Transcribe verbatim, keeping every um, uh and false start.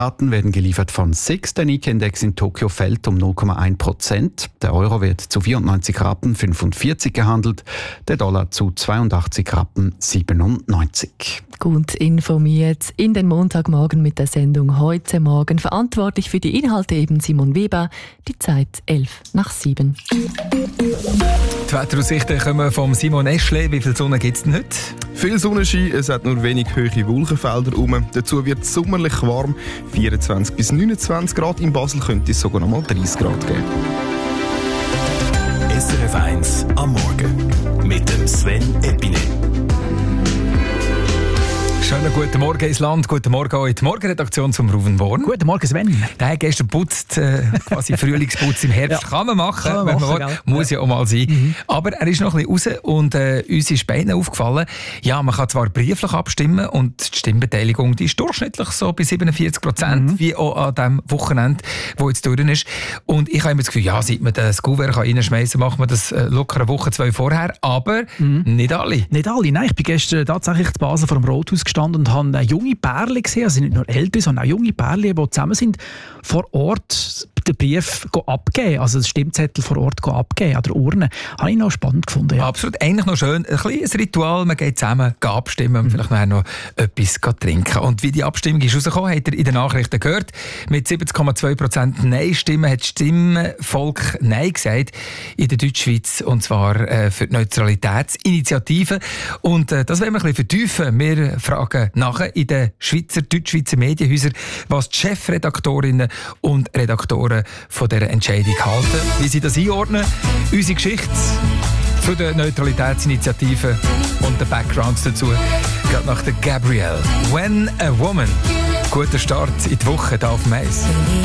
Daten werden geliefert von S I X. Der Nikkei-Index in Tokio fällt um null Komma eins Prozent. Der Euro wird zu vierundneunzig Rappen fünfundvierzig gehandelt, der Dollar zu zweiundachtzig Rappen siebenundneunzig. Gut informiert in den Montagmorgen mit der Sendung «Heute Morgen». Verantwortlich für die Inhalte eben Simon Weber. Die Zeit elf nach sieben. Die Wetteraussichten kommen vom Simon Eschle. Wie viel Sonne gibt es denn heute? Viel Sonnenschein, es hat nur wenig hohe Wolkenfelder herum. Dazu wird es sommerlich warm, vierundzwanzig bis neunundzwanzig Grad. In Basel könnte es sogar noch mal dreißig Grad geben. S R F eins am Morgen mit dem Sven Epine. Schönen guten Morgen ins Land, guten Morgen auch in die Morgenredaktion zum Ruven Born. Guten Morgen, Sven. Der hat gestern putzt, äh, quasi Frühlingsputz im Herbst. Ja. Kann man machen, Kann man wenn machen, man will. Muss ja auch mal sein. Mhm. Aber er ist noch ein bisschen raus und äh, uns ist bei ihnen aufgefallen, ja, man kann zwar brieflich abstimmen und die Stimmbeteiligung die ist durchschnittlich so bei siebenundvierzig Prozent, mhm. wie auch an dem Wochenende, wo jetzt durch ist. Und ich habe immer das Gefühl, ja, seit man das Kuvert reinschmeißen kann, macht man das äh, locker eine Woche, zwei vorher. Aber mhm. nicht alle. Nicht alle, nein. Ich bin gestern tatsächlich in Basel vor dem Rothaus gestanden und habe junge Pärchen gesehen, also nicht nur Ältere, sondern auch junge Pärchen, die zusammen sind, vor Ort den Brief abgeben, also den Stimmzettel vor Ort abgeben, an der Urne. Habe ich noch spannend gefunden. Ja. Absolut, eigentlich noch schön. Ein kleines Ritual, man geht zusammen abstimmen und mhm. vielleicht nachher noch etwas trinken. Und wie die Abstimmung ist rausgekommen, habt ihr in den Nachrichten gehört. Mit siebzig Komma zwei Prozent Nein-Stimmen hat das Stimmvolk Nein gesagt in der Deutschschweiz, und zwar äh, für die Neutralitätsinitiative. Und äh, das wollen wir ein bisschen vertiefen. Wir fragen nachher in den Schweizer, Deutschschweizer Medienhäusern, was die Chefredaktorinnen und Redaktoren von dieser Entscheidung halten, wie sie das einordnen. Unsere Geschichte zu der Neutralitätsinitiative und den Backgrounds dazu geht nach der Gabrielle. When a Woman. Guter Start in die Woche hier auf Mais.